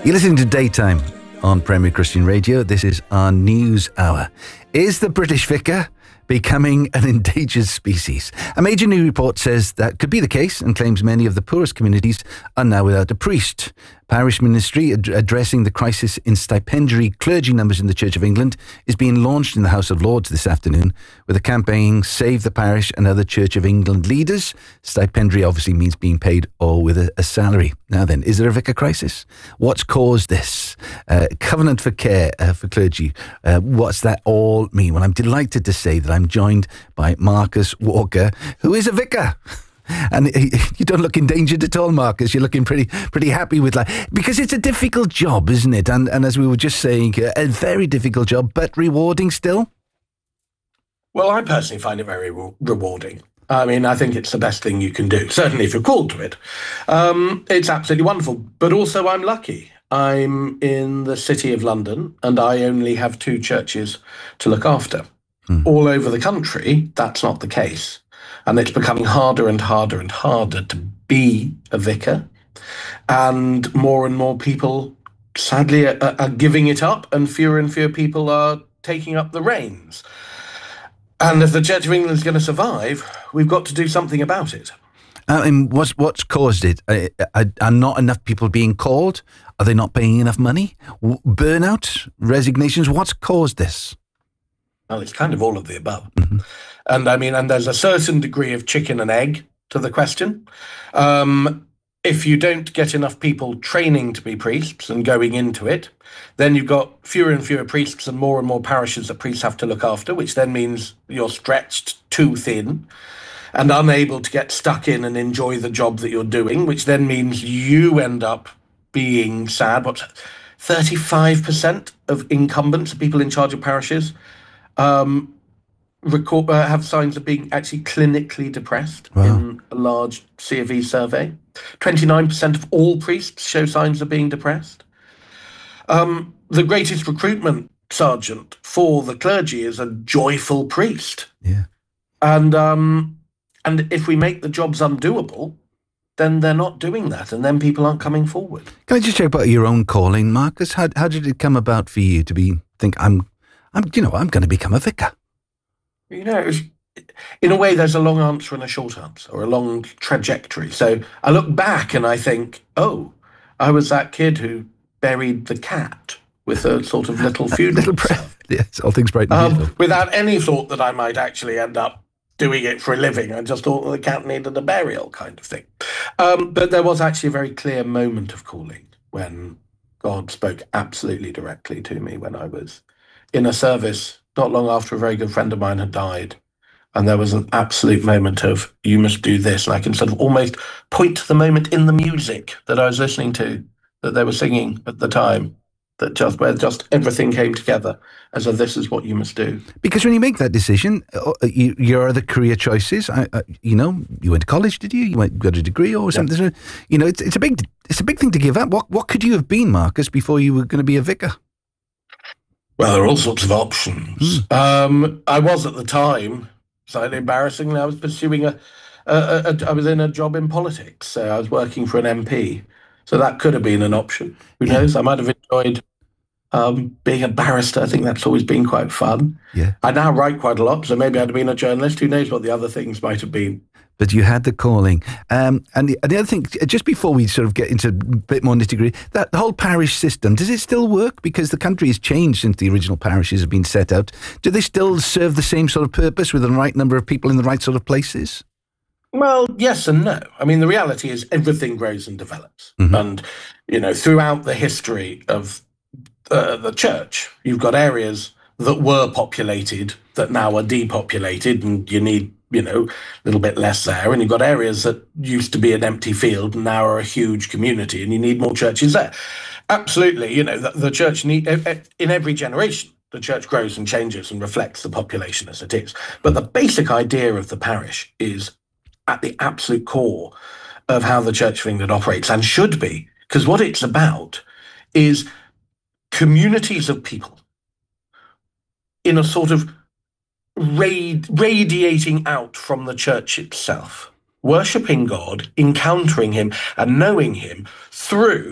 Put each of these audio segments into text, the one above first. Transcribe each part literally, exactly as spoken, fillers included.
You're listening to Daytime on Premier Christian Radio. This is our news hour. Is the British vicar becoming an endangered species? A major new report says that could be the case and claims many of the poorest communities are now without a priest. Parish ministry ad- addressing the crisis in stipendiary clergy numbers in the Church of England is being launched in the House of Lords this afternoon with a campaign Save the Parish and Other Church of England leaders. Stipendiary obviously means being paid all with a, a salary. Now then, is there a vicar crisis? What's caused this? Uh, Covenant for Care uh, for clergy. Uh, what's that all mean? Well, I'm delighted to say that I'm joined by Marcus Walker, who is a vicar. And you don't look endangered at all, Marcus. You're looking pretty pretty happy with life. Because it's a difficult job, isn't it? And and as we were just saying, a very difficult job, but rewarding still? Well, I personally find it very re- rewarding. I mean, I think it's the best thing you can do, certainly if you're called to it. Um, it's absolutely wonderful. But also I'm lucky. I'm in the City of London and I only have two churches to look after. Hmm. All over the country, that's not the case. And it's becoming harder and harder and harder to be a vicar. And more and more people, sadly, are, are giving it up, and fewer and fewer people are taking up the reins. And if the Church of England is going to survive, we've got to do something about it. Uh, and what's, what's caused it? Are, are, are not enough people being called? Are they not paying enough money? Burnout? Resignations? What's caused this? Well, it's kind of all of the above. Mm-hmm. And I mean, and there's a certain degree of chicken and egg to the question. Um, if you don't get enough people training to be priests and going into it, then you've got fewer and fewer priests and more and more parishes that priests have to look after, which then means you're stretched too thin and unable to get stuck in and enjoy the job that you're doing, which then means you end up being sad. What, thirty-five percent of incumbents, people in charge of parishes, um, record, uh, have signs of being actually clinically depressed. Wow. In a large C of E survey. twenty-nine percent of all priests show signs of being depressed. Um, the greatest recruitment sergeant for the clergy is a joyful priest. Yeah. And um, and if we make the jobs undoable, then they're not doing that, and then people aren't coming forward. Can I just check about your own calling, Marcus? How how did it come about for you to be think I'm I'm you know I'm going to become a vicar? You know, it was, in a way, there's a long answer and a short answer, or a long trajectory. So I look back and I think, oh, I was that kid who buried the cat with a sort of little funeral. little prayer. Yes, all things bright and um, beautiful. Without any thought that I might actually end up doing it for a living. I just thought the cat needed a burial kind of thing. Um, but there was actually a very clear moment of calling when God spoke absolutely directly to me when I was in a service not long after a very good friend of mine had died. And there was an absolute moment of, you must do this. And I can sort of almost point to the moment in the music that I was listening to, that they were singing at the time, that just where just everything came together as a, this is what you must do. Because when you make that decision, you, your other career choices, I, I, you know, you went to college, did you? You went, got a degree or something? Yeah. You know, it's, it's a big it's a big thing to give up. What, what could you have been, Marcus, before you were going to be a vicar? Well, there are all sorts of options. Mm. Um, I was at the time, slightly embarrassingly, I was pursuing a, a, a, a, I was in a job in politics. So I was working for an M P. So that could have been an option. Who yeah. knows? I might have enjoyed um, being a barrister. I think that's always been quite fun. Yeah. I now write quite a lot. So maybe I'd have been a journalist. Who knows what the other things might have been. But you had the calling. Um, and the, the other thing, just before we sort of get into a bit more nitty-gritty, that whole parish system, does it still work? Because the country has changed since the original parishes have been set out. Do they still serve the same sort of purpose with the right number of people in the right sort of places? Well, yes and no. I mean, the reality is everything grows and develops. Mm-hmm. And, you know, throughout the history of uh, the church, you've got areas that were populated that now are depopulated, and you need, you know, a little bit less there. And you've got areas that used to be an empty field and now are a huge community, and you need more churches there. Absolutely. You know, the, the church need in every generation, the church grows and changes and reflects the population as it is. But the basic idea of the parish is at the absolute core of how the Church of England operates, and should be, because what it's about is communities of people in a sort of rad- radiating out from the church itself, worshipping God, encountering him and knowing him through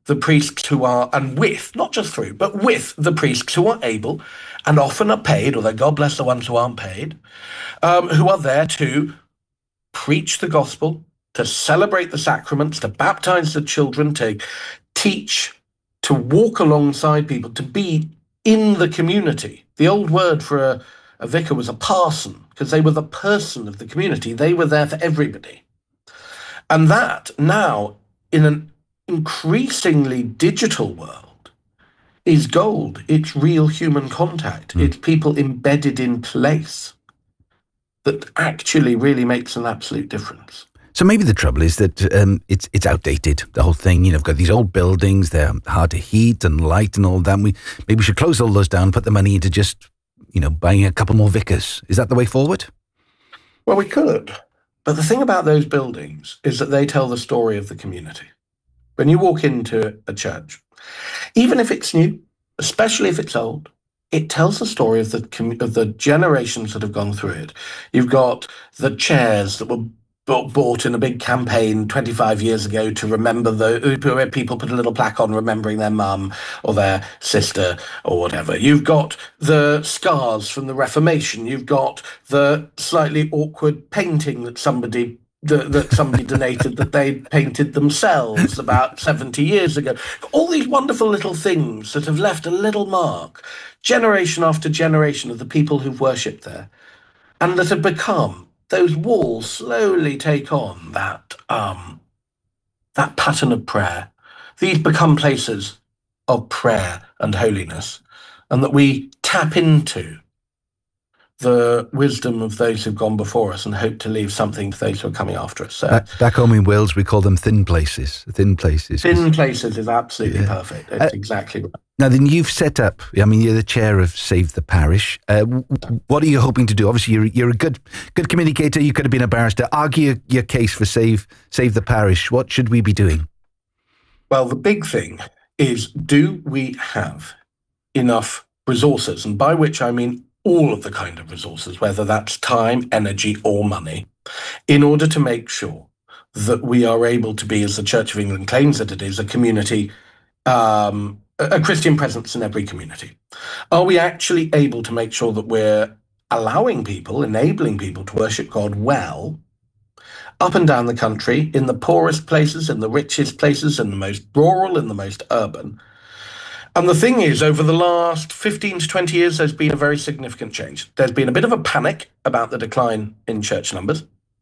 the priests who are, and with, not just through, but with the priests who are able and often are paid, although God bless the ones who aren't paid, um, who are there to preach the gospel, to celebrate the sacraments, to baptize the children, to teach, to walk alongside people, to be in the community. The old word for a, a vicar was a parson, because they were the person of the community. They were there for everybody. And that now, in an increasingly digital world, is gold. It's real human contact. Mm. It's people embedded in place that actually really makes an absolute difference. So maybe the trouble is that um, it's it's outdated, the whole thing. You know, we've got these old buildings, they're hard to heat and light and all that. We maybe we should close all those down, put the money into just, you know, buying a couple more vicars. Is that the way forward? Well, we could. But the thing about those buildings is that they tell the story of the community. When you walk into a church, even if it's new, especially if it's old, it tells the story of the of the generations that have gone through it. You've got the chairs that were bought in a big campaign twenty-five years ago to remember the where people put a little plaque on remembering their mum or their sister or whatever. You've got the scars from the Reformation. You've got the slightly awkward painting that somebody that, that somebody donated that they painted themselves about seventy years ago. All these wonderful little things that have left a little mark, generation after generation, of the people who've worshipped there, and that have become, those walls slowly take on that um, that pattern of prayer. These become places of prayer and holiness, and that we tap into the wisdom of those who've gone before us and hope to leave something to those who are coming after us. So, back, back home in Wales, we call them thin places. Thin places. Thin places is absolutely yeah. perfect. It's uh, exactly right. Now, then you've set up, I mean, you're the chair of Save the Parish. Uh, what are you hoping to do? Obviously, you're you're a good good communicator. You could have been a barrister. Argue your case for Save Save the Parish. What should we be doing? Well, the big thing is, do we have enough resources? And by which I mean all of the kind of resources, whether that's time, energy, or money, in order to make sure that we are able to be, as the Church of England claims that it is, a community, um, a Christian presence in every community. Are we actually able to make sure that we're allowing people, enabling people to worship God well, up and down the country, in the poorest places, in the richest places, in the most rural, in the most urban? And the thing is, over the last fifteen to twenty years, there's been a very significant change. There's been a bit of a panic about the decline in church numbers.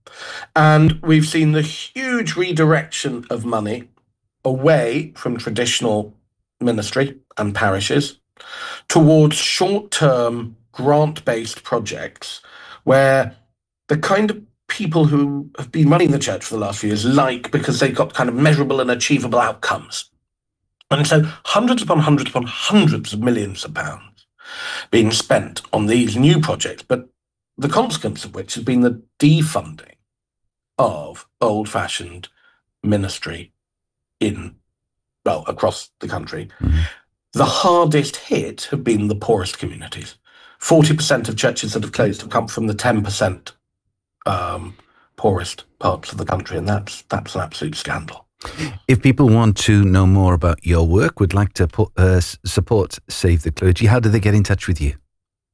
And we've seen the huge redirection of money away from traditional ministry and parishes towards short-term grant-based projects where the kind of people who have been running the church for the last few years like, because they've got kind of measurable and achievable outcomes. And so hundreds upon hundreds upon hundreds of millions of pounds being spent on these new projects, but the consequence of which has been the defunding of old-fashioned ministry in, well, across the country. Mm-hmm. The hardest hit have been the poorest communities. forty percent of churches that have closed have come from the ten percent um, poorest parts of the country, and that's that's an absolute scandal. If people want to know more about your work, would like to put, uh, support Save the Clergy, how do they get in touch with you?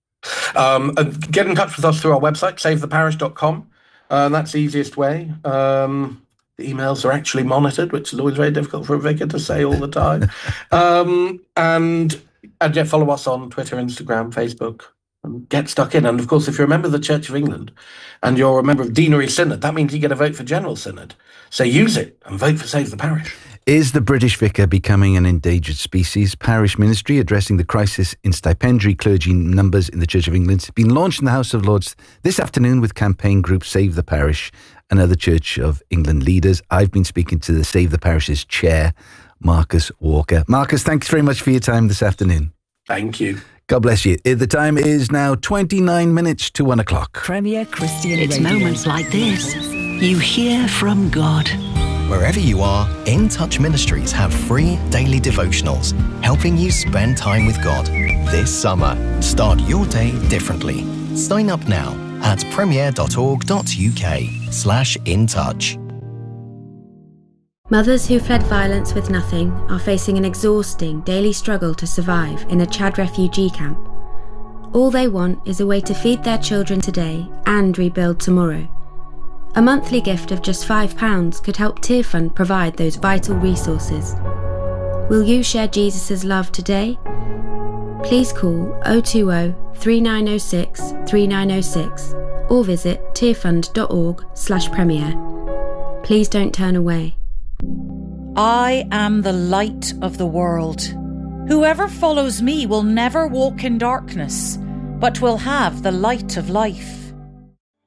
Um, get in touch with us through our website, save the parish dot com. Uh, that's the easiest way. Um, the emails are actually monitored, which is always very difficult for a vicar to say all the time. um, and, and yeah, follow us on Twitter, Instagram, Facebook. And get stuck in. And of course, if you're a member of the Church of England and you're a member of Deanery Synod, that means you get a vote for General Synod. So use it and vote for Save the Parish. Is the British vicar becoming an endangered species? Parish ministry addressing the crisis in stipendiary clergy numbers in the Church of England has been launched in the House of Lords this afternoon with campaign group Save the Parish and other Church of England leaders. I've been speaking to the Save the Parish's chair, Marcus Walker. Marcus, thanks very much for your time this afternoon. Thank you. God bless you. The time is now twenty-nine minutes to one o'clock. Premier Christian It's Radio. moments like this you hear from God. Wherever you are, In Touch Ministries have free daily devotionals helping you spend time with God. This summer, start your day differently. Sign up now at premier dot org dot uk slash in touch. Mothers who fled violence with nothing are facing an exhausting daily struggle to survive in a Chad refugee camp. All they want is a way to feed their children today and rebuild tomorrow. A monthly gift of just five pounds could help Tearfund provide those vital resources. Will you share Jesus' love today? Please call oh two oh, three nine oh six, three nine oh six or visit tearfund.org slash premier. Please don't turn away. I am the light of the world. Whoever follows me will never walk in darkness, but will have the light of life.